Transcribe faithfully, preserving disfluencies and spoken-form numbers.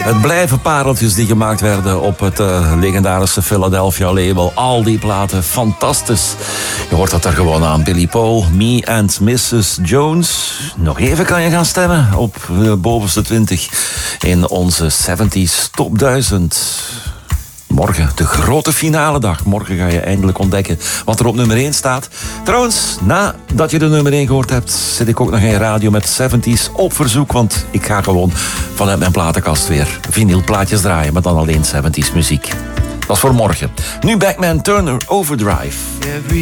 Het blijven pareltjes die gemaakt werden op het uh, legendarische Philadelphia label. Al die platen, fantastisch. Je hoort dat er gewoon aan. Billy Paul, Me and missus Jones. Nog even kan je gaan stemmen op de bovenste twintig in onze zeventig Top duizend. Morgen, de grote finale dag. Morgen ga je eindelijk ontdekken wat er op nummer één staat. Trouwens, nadat je de nummer één gehoord hebt, zit ik ook nog in je radio met zeventies op verzoek. Want ik ga gewoon vanuit mijn platenkast weer vinylplaatjes draaien, maar dan alleen zeventies muziek. Dat is voor morgen. Nu Backman Turner Overdrive.